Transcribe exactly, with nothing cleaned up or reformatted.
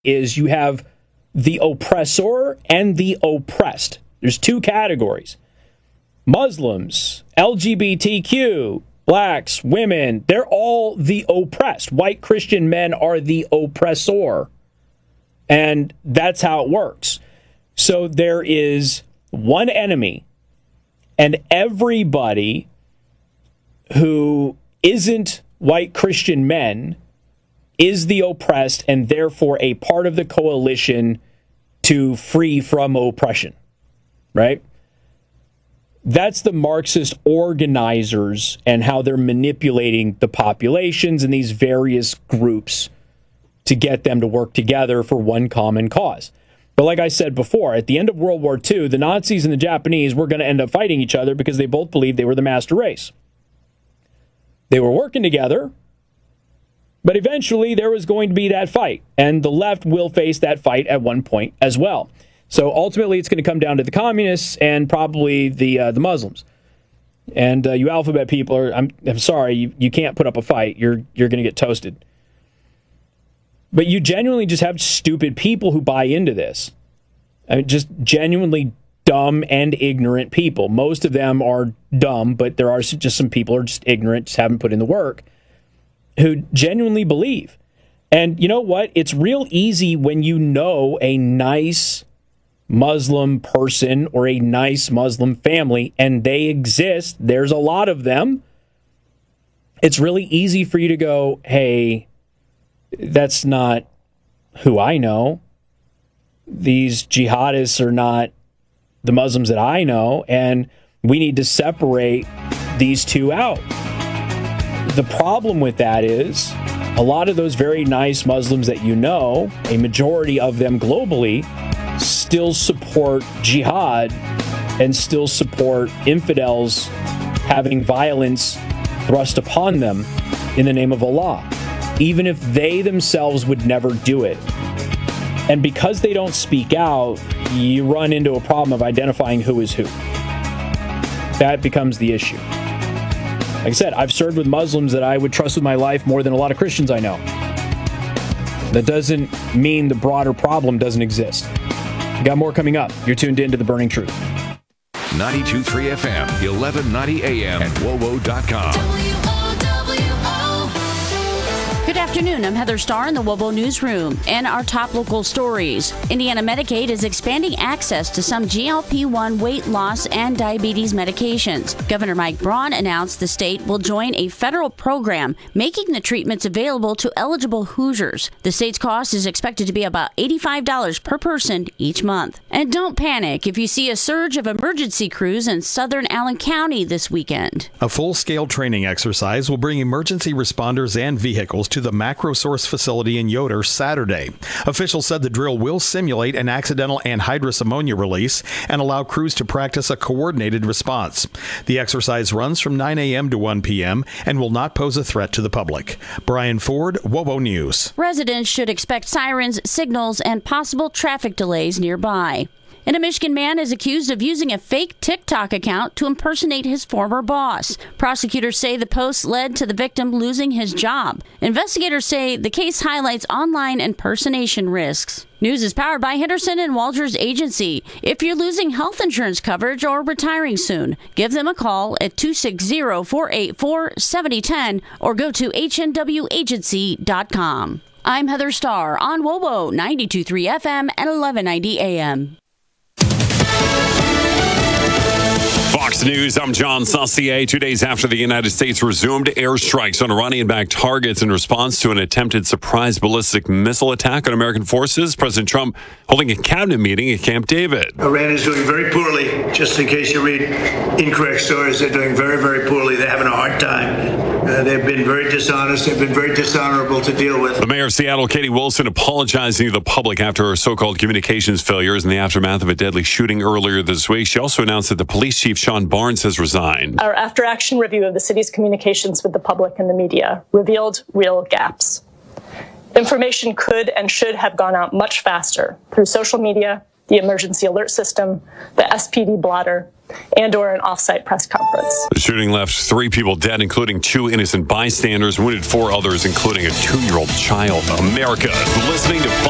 is you have the oppressor and the oppressed. There's two categories. Muslims, L G B T Q, blacks, women, they're all the oppressed. White Christian men are the oppressor. And that's how it works. So there is one enemy, and everybody who isn't white Christian men is the oppressed and therefore a part of the coalition to free from oppression, right? That's the Marxist organizers and how they're manipulating the populations and these various groups to get them to work together for one common cause. But like I said before, at the end of World War Two, the Nazis and the Japanese were going to end up fighting each other because they both believed they were the master race. They were working together, but eventually there was going to be that fight, and the left will face that fight at one point as well. So ultimately, it's going to come down to the communists and probably the uh, the Muslims. And uh, you alphabet people are, I'm, I'm sorry, you, you can't put up a fight. You're you're going to get toasted. But you genuinely just have stupid people who buy into this. I mean, just genuinely dumb and ignorant people. Most of them are dumb, but there are just some people who are just ignorant, just haven't put in the work, who genuinely believe. And you know what? It's real easy when you know a nice Muslim person or a nice Muslim family, and they exist. There's a lot of them. It's really easy for you to go, hey, that's not who I know. These jihadists are not the Muslims that I know, and we need to separate these two out. The problem with that is a lot of those very nice Muslims that you know, a majority of them globally, still support jihad and still support infidels having violence thrust upon them in the name of Allah, even if they themselves would never do it. And because they don't speak out, you run into a problem of identifying who is who. That becomes the issue. Like I said, I've served with Muslims that I would trust with my life more than a lot of Christians I know. That doesn't mean the broader problem doesn't exist. Got more coming up. You're tuned in to The Burning Truth. ninety-two point three F M, eleven ninety A M, and W O W O dot com. Good afternoon. I'm Heather Starr in the W O W O Newsroom. And our top local stories. Indiana Medicaid is expanding access to some G L P one weight loss and diabetes medications. Governor Mike Braun announced the state will join a federal program making the treatments available to eligible Hoosiers. The state's cost is expected to be about eighty-five dollars per person each month. And don't panic if you see a surge of emergency crews in southern Allen County this weekend. A full-scale training exercise will bring emergency responders and vehicles to the MacroSource facility in Yoder Saturday. Officials said the drill will simulate an accidental anhydrous ammonia release and allow crews to practice a coordinated response. The exercise runs from nine A M to one P M and will not pose a threat to the public. Brian Ford, W O W O News. Residents should expect sirens, signals, and possible traffic delays nearby. And a Michigan man is accused of using a fake TikTok account to impersonate his former boss. Prosecutors say the post led to the victim losing his job. Investigators say the case highlights online impersonation risks. News is powered by Henderson and Walters Agency. If you're losing health insurance coverage or retiring soon, give them a call at two six zero, four eight four, seven zero one zero or go to H N W agency dot com. I'm Heather Starr on W O W O ninety-two point three F M and eleven ninety A M. Fox News, I'm John Saucier. Two days after the United States resumed airstrikes on Iranian-backed targets in response to an attempted surprise ballistic missile attack on American forces, President Trump holding a cabinet meeting at Camp David. Iran is doing very poorly. Just in case you read incorrect stories, they're doing very, very poorly. They're having a hard time. Uh, they've been very dishonest. They've been very dishonorable to deal with. The mayor of Seattle, Katie Wilson, apologizing to the public after her so-called communications failures in the aftermath of a deadly shooting earlier this week. She also announced that the police chief, Sean Barnes, has resigned. Our after-action review of the city's communications with the public and the media revealed real gaps. Information could and should have gone out much faster through social media, the emergency alert system, the S P D blotter, and or an off-site press conference. The shooting left three people dead, including two innocent bystanders, wounded four others, including a two-year-old child. America is listening to